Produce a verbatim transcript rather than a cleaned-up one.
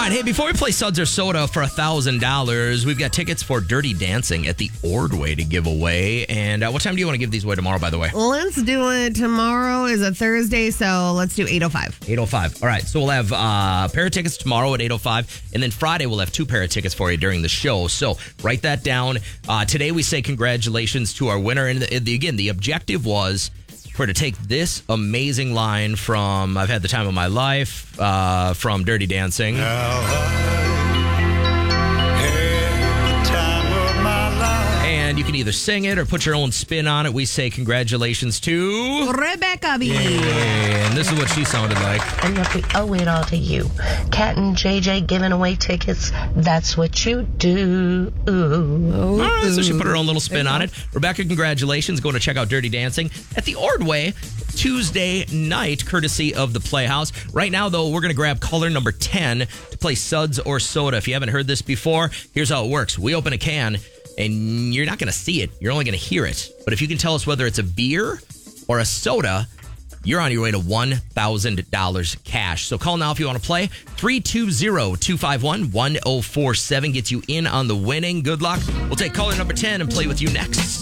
right, hey, before we play Suds or Soda for one thousand dollars, we've got tickets for Dirty Dancing at the Ordway to give away. And uh, what time do you want to give these away tomorrow, by the way? Let's do it. Tomorrow is a Thursday, so let's do eight oh five. eight oh five. All right, so we'll have uh, a pair of tickets tomorrow at eight oh five, and then Friday we'll have two pair of tickets for you during the show. So write that down. Uh, today we say congratulations to our winner. And the, the, again, the objective was for her to take this amazing line from I've Had the Time of My Life, uh, from Dirty Dancing. And you can either sing it or put your own spin on it. We say congratulations to Rebecca B. And this is what she sounded like. And yet we owe it all to you. Kat and J J giving away tickets. That's what you do. All right, so she put her own little spin on it. Rebecca, congratulations. Going to check out Dirty Dancing at the Ordway Tuesday night, courtesy of the Playhouse. Right now, though, we're going to grab caller number ten to play Suds or Soda. If you haven't heard this before, here's how it works. We open a can, and you're not going to see it. You're only going to hear it. But if you can tell us whether it's a beer or a soda, you're on your way to one thousand dollars cash. So call now if you want to play. three two zero, two five one, one zero four seven gets you in on the winning. Good luck. We'll take caller number ten and play with you next.